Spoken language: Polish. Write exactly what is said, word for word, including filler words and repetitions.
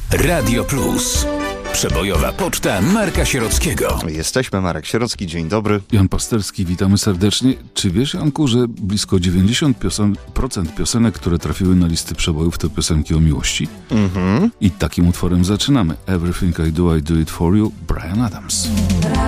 Radio Plus. Przebojowa poczta Marka Sierockiego. Jesteśmy, Marek Sierocki, dzień dobry. Jan Pasterski, witamy serdecznie. Czy wiesz, Janku, że blisko dziewięćdziesiąt procent piosenek, które trafiły na listy przebojów, to piosenki o miłości? Mhm. I takim utworem zaczynamy. Everything I Do, I Do It For You, Bryan Adams.